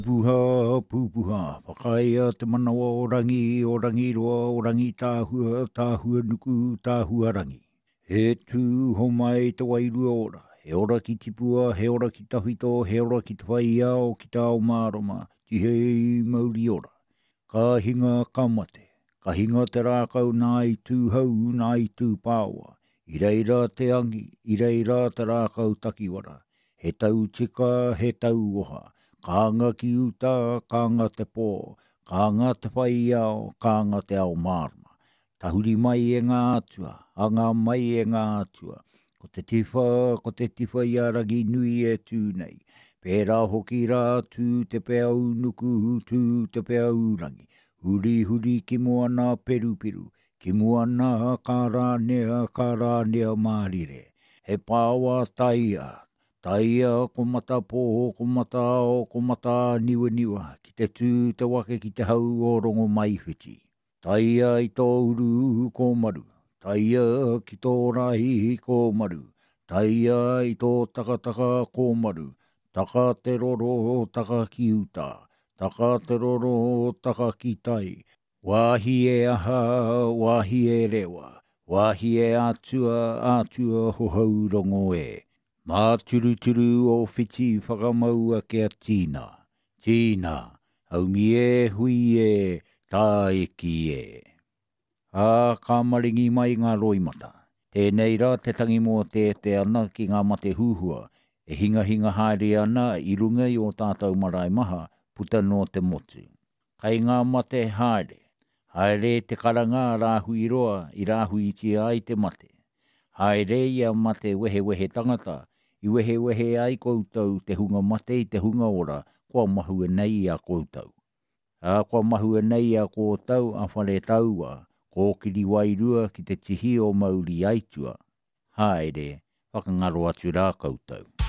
Puha, pupuha, whakaia te manawa o rangi roa, o rangi tāhua nuku, tāhua rangi. He tū ho mai te wairua ora, he ora ki tipua, he ora ki tawhito, he ora ki te whaiao, ki tā o māroma, tihei mauri ora. Ka hinga ka mate, ka hinga te rākau nā i tū hau, nā i tū pāua. I reira te angi, i reira te rākau takiwara. He tau tika, he tau oha. Kānga ki uta, kānga te pō, kānga te whaiao, kānga te ao mārama. Tahuri mai e ngā atua, anga mai e ngā atua. Ko te tiwha i arangi nui e tūnei. Pērā hoki rā tū te pēa unuku, tū te pēa urangi. Huri ki moana peru, ki moana kā rānea mārire. He pāwa taia. Taia ko mata pō, ko mata ao, ko mata niwa, ki te tū te wake ki te hau o rongo mai whiti. Taia i tō uru ko maru, taia ki tō rahi ko maru, taia i tō takataka ko maru, taka te roro, taka ki uta, taka te roro, taka ki tai. Wāhi e aha, wāhi e rewa, wāhi e atua ho hau rongo e. Mā turu o whiti whakamaua kia tīna. Tīna, haumi e, hui e, tā eki e. Ka maringi mai ngā roimata. Tēnei rā te tangi mō te ana ki ngā mate huhua. E hinga haere ana i runga i o tātou marae maha, puta no te motu. Kai ngā mate haere. Haere te karanga rāhui roa i rāhui ti ai te mate. Haere ia mate wehe tangata. I wehe ai koutou te hunga mate i te hunga ora, kua mahu e nei a koutou. Kua mahu e nei a koutou a whare taua, ko kiri wairua ki te tihi o mauri aitua. Haere, whakangaro atu rā koutou.